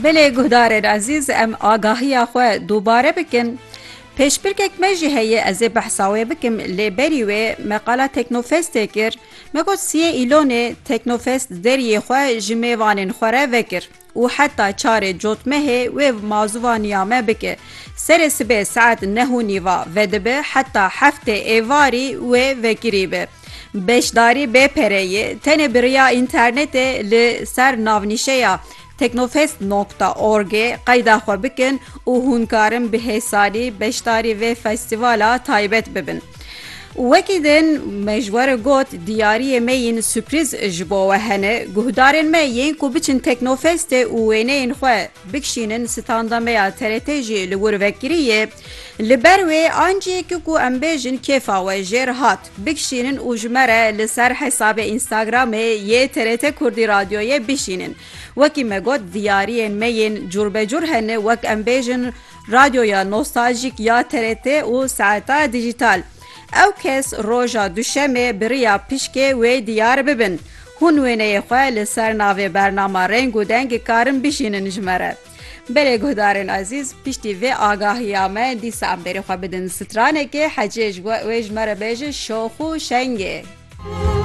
Belê guhdarên ezîz em agahiya xwe dubare bikin. Pêşbirkek me jî heye ez ê behsa wê bikim lê berî wê meqala Teknofestê kir. Me got siyê îlonê Teknofest deriyê xwe ji mêvanên xwe re vekir û heta çarê cotmehê wê mazûvaniya me bike. Serê sibê saet 9:30 vedibe heta heftê êvarî wê vekirî be. Beşdarî bê pereyê tenê bi riya înternetê li ser navnîşeya teknofest.orgê qeyda xwe bikin û hûn karin bi hêsanî beşdarî vê festîvala taybet bibin. Wekî din me ji we re got diyariyê me yên sürpriz ji bo we hene. Guhdarên me yên ku biçin Teknofestê û wêneyên xwe bikişînin standa me ya TRT jî li wir vekiriyê. Li ber wê anciyekî ku em bêjin kêfa we jê rihat bikişînin û ji me re li ser hesabê Instagramê yê TRT Kurdî Radyoyê bişînin. Wekî me got diyariyên me yên curbecur hene wek em bêjin radyoya nostaljîk ya TRT û saeta dijîtal. Ew kes roja duşemê bi riya pişkê wê diyar bibin. Hûn wêneyê xwe li ser navê bernama Reng û Dengê karin bişînin ji me re. Belê guhdarên ezîz, piştî vê agahiya me dîsa em berê xwe bidin stranekê hecê ji wê ji me re bêje şox û şengê.